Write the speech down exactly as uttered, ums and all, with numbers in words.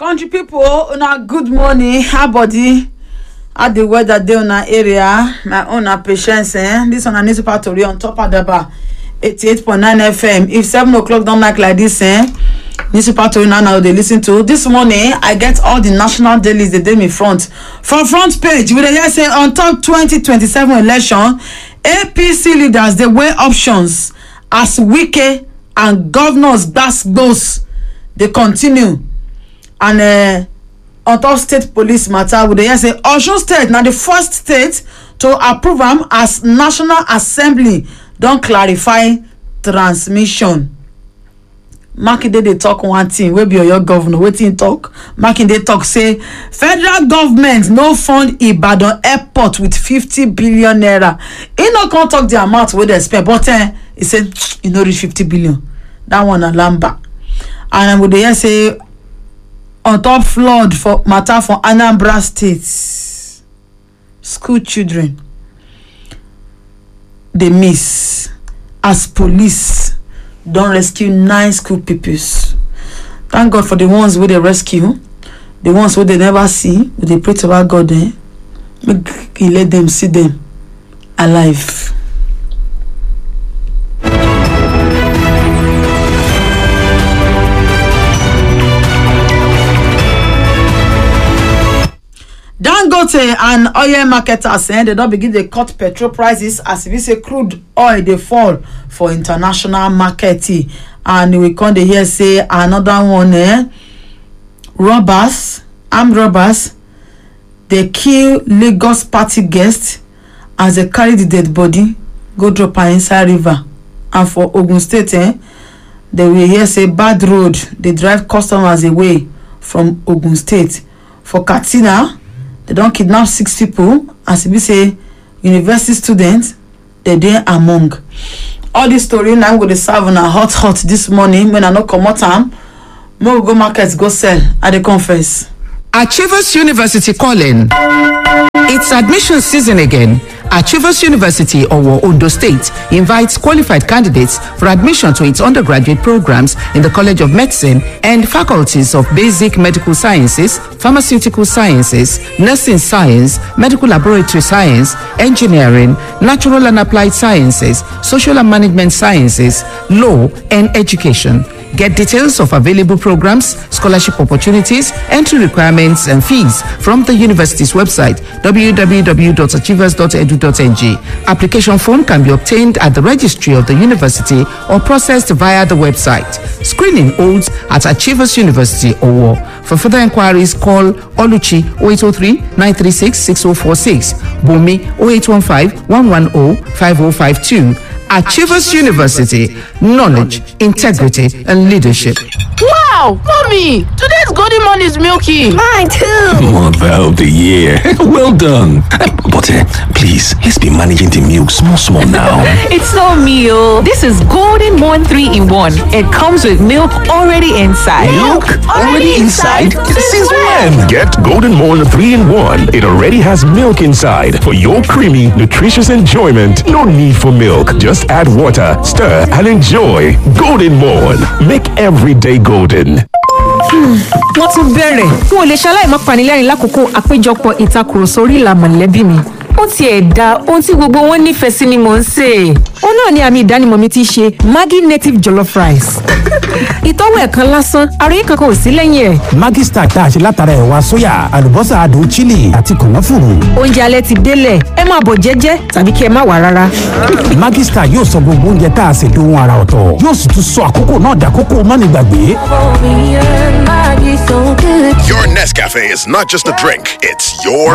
Country people, una good morning. How body? How the weather dey on our area? My own na patience, eh? This one I need to part to on top of the bar. eighty-eight point nine F M. If seven o'clock don't like like this, eh? Need to part to now now they listen to. This morning I get all the national dailies they did me front. From front page, we dey say on top twenty twenty-seven election, A P C leaders they weigh options as Wike and governors that's goes. They continue. And uh, on top state police matter, we dey say Osun State now the first state to approve them as National Assembly don't clarify transmission. Makinde they talk one thing, we be your governor. Wetin talk? Makinde talk say federal government no fund Ibadan airport with fifty billion naira. He no come talk the amount where they spend, but uh, he said he no reach fifty billion. That one a lamba. And we dey say on top flood for matter for Anambra State, school children they miss as police don't rescue nine school pupils. Thank God for the ones where they rescue, the ones where they never see. They pray to our God, eh? Make He let them see them alive. Dangote and oil marketers saying they don't begin to cut petrol prices as if we say crude oil they fall for international market. And we come to hear say another one, eh? Robbers, armed robbers, they kill Lagos party guests as they carry the dead body go drop her inside river. And for Ogun State, eh? They will hear say bad road they drive customers away from Ogun State. For Katsina, they don't kidnap six people as we say university students they dey among. All this story now I'm going to serve on a hot hot this morning when I no come out time. More go markets go sell at the confess. Achievers University calling. It's admission season again. Achievers University, Owo, Ondo State, invites qualified candidates for admission to its undergraduate programs in the College of Medicine and faculties of Basic Medical Sciences, Pharmaceutical Sciences, Nursing Science, Medical Laboratory Science, Engineering, Natural and Applied Sciences, Social and Management Sciences, Law, and Education. Get details of available programs, scholarship opportunities, entry requirements, and fees from the university's website w w w dot achievers dot e d u dot n g. Application form can be obtained at the registry of the university or processed via the website. Screening holds at Achievers University, Owo. For further inquiries, call Oluchi oh eight oh three, nine three six, six oh four six, Bumi oh eight one five, one one oh, five oh five two. Achievers University, knowledge, integrity, and leadership. Wow, mommy, today's golden morning is milky. Mine too. Mother of the year, well done. But uh, please, let's be managing the milk small, small now. It's no meal. This is Golden Morn three in one. It comes with milk already inside. Milk already inside? Since when? Get Golden Morn three in one. It already has milk inside for your creamy, nutritious enjoyment. No need for milk. Just add water, stir, and enjoy. Golden Morn. Make every day golden. Wọ́n tún bẹ̀rẹ̀ n ò lè ṣaláì má panilẹ́rìn lákòókò àpéjọpọ̀ ìtakùrọ̀sọ orí ìlà mọ̀lẹ́bí mi. Ó tiẹ̀ da ohun tí gbogbo wọn nífẹ̀ẹ́ sí ni mò ń sè. Ó náà ni àmì ìdánimọ̀ mi ti ṣe Maggi native jollof rice. Ìtọ́wò ẹ̀kan lásán, àròyé kankan ò sí lẹ́yìn ẹ̀. Maggi Star tá a ṣe látara ẹ̀wà sóyà, àlùbọ́sà adùn chili àti kànáfùrù. Oúnjẹ alẹ́ ti délẹ̀, ẹ máa bọ̀ jẹ́jẹ́ tàbí kí ẹ má wá rárá. Maggi Star yóò sọ gbogbo oúnjẹ tá a ṣe dohun àrà ọ̀tọ̀. Yóò sì tún sọ àkókò náà dàkókò mánigbàgbé. Your Nescafe is not just a drink, it's your